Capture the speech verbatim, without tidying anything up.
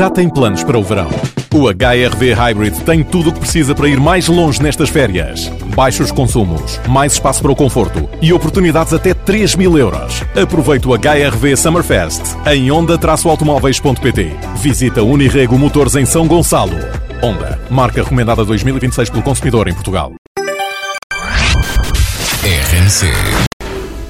já tem planos para o verão. O H R V Hybrid tem tudo o que precisa para ir mais longe nestas férias. Baixos consumos, mais espaço para o conforto e oportunidades até três mil euros. Aproveite o H R V Summerfest em honda automóveis ponto pt. Visita Unirrego Motores em São Gonçalo. Honda, marca recomendada dois mil e vinte e seis pelo consumidor em Portugal. R N C